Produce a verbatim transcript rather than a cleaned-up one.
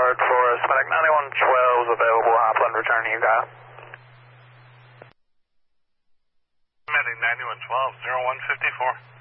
Guard for us. Medic ninety-one twelve is available. Hopland, returning you guys. Medic ninety-one twelve, zero one fifty-four.